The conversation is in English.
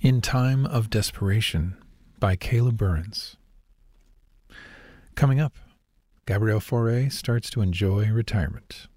In Time of Desperation by Caleb Burns. Coming up, Gabrielle Fauré starts to enjoy retirement.